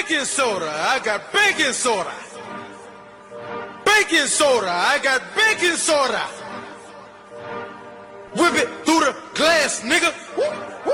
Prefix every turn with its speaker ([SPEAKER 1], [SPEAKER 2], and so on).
[SPEAKER 1] baking soda. I got baking soda. Baking soda. I got baking soda. Whip it through the glass, nigga.